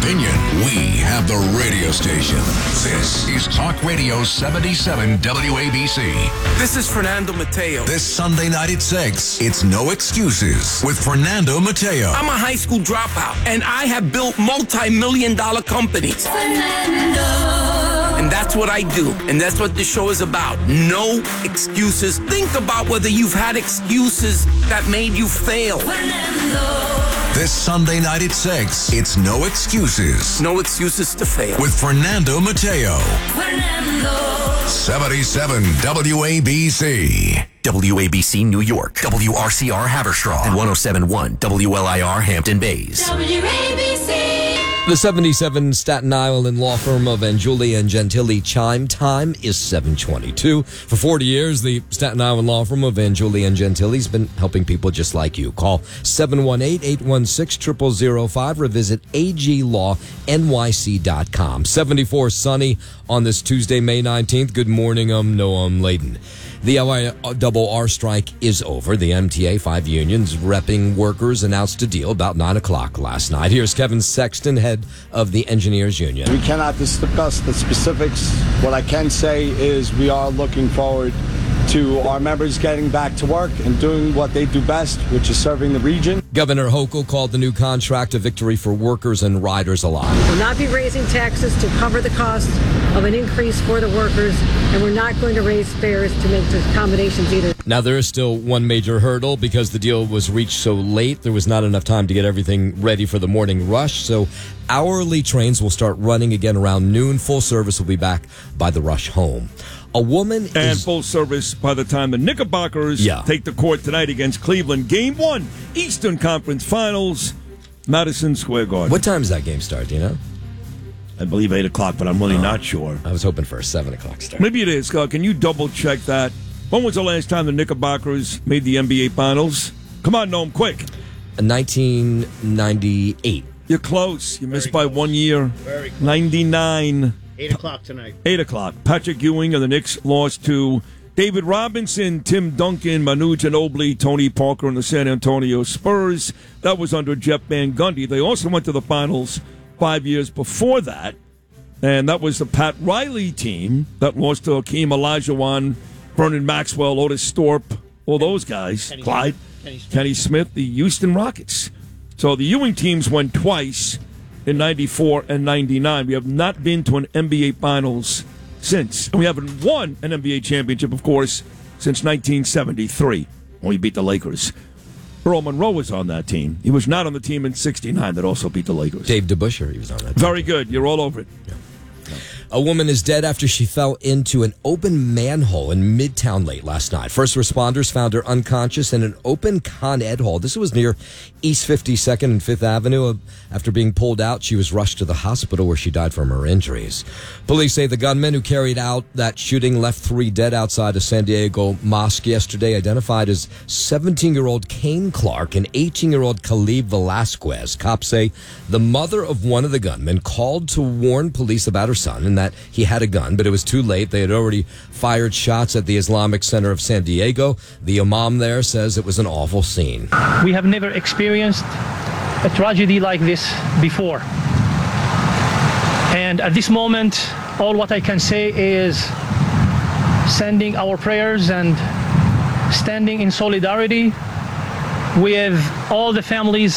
opinion. We have the radio station. This is Talk Radio 77 WABC. This is Fernando Mateo. This Sunday night at 6, it's No Excuses with Fernando Mateo. I'm a high school dropout, and I have built multi-million-dollar companies. And that's what I do, and that's what the show is about. No excuses. Think about whether you've had excuses that made you fail. This Sunday night at 6, it's No Excuses. No excuses to fail. With Fernando Mateo. 77 WABC. WABC New York, WRCR Haverstraw, and 107.1 WLIR Hampton Bays. WABC. The 77 Staten Island law firm of Angiuli and Gentili chime time is 7:22. For 40 years, the Staten Island law firm of Angiuli and Gentili has been helping people just like you. Call 718-816-0005 or visit aglawnyc.com. 74 sunny on this Tuesday, May 19th. Good morning, Noam Layden. The LIRR strike is over. The MTA, 5 unions repping workers, announced a deal about 9 o'clock last night. Here's Kevin Sexton, head of the Engineers Union. We cannot discuss the specifics. What I can say is we are looking forward to our members getting back to work and doing what they do best, which is serving the region. Governor Hochul called the new contract a victory for workers and riders alike. We'll not be raising taxes to cover the cost of an increase for the workers, and we're not going to raise fares to make the accommodations either. Now, there is still one major hurdle because the deal was reached so late. There was not enough time to get everything ready for the morning rush, so hourly trains will start running again around noon. Full service will be back by the rush home. A woman and full service by the time the Knickerbockers take the court tonight against Cleveland. Game 1, Eastern Conference Finals, Madison Square Garden. What time does that game start, do you know? I believe 8 o'clock, but I'm really not sure. I was hoping for a 7 o'clock start. Maybe it is. Can you double-check that? When was the last time the Knickerbockers made the NBA Finals? Come on, Noam, quick. 1998. You're close. You missed by 1 year. Very close. 99. 8 o'clock tonight. 8 o'clock. Patrick Ewing of the Knicks lost to David Robinson, Tim Duncan, Manu Ginobili, Tony Parker, and the San Antonio Spurs. That was under Jeff Van Gundy. They also went to the finals 5 years before that, and that was the Pat Riley team that lost to Hakeem Olajuwon, Vernon Maxwell, Otis Thorpe, all those guys. Kenny Smith, the Houston Rockets. So the Ewing teams went twice in 94 and 99. We have not been to an NBA Finals since. We haven't won an NBA championship, of course, since 1973, when we beat the Lakers. Earl Monroe was on that team. He was not on the team in 69 that also beat the Lakers. Dave DeBusschere, he was on that team. Very good. You're all over it. Yeah. A woman is dead after she fell into an open manhole in Midtown late last night. First responders found her unconscious in an open Con Ed hall. This was near East 52nd and 5th Avenue. After being pulled out, she was rushed to the hospital where she died from her injuries. Police say the gunman who carried out that shooting left 3 dead outside a San Diego mosque yesterday, identified as 17-year-old Kane Clark and 18-year-old Khalib Velasquez. Cops say the mother of one of the gunmen called to warn police about her son and that he had a gun, but it was too late. They had already fired shots at the Islamic Center of San Diego. The imam there says it was an awful scene. We have never experienced a tragedy like this before. And at this moment, all what I can say is sending our prayers and standing in solidarity with all the families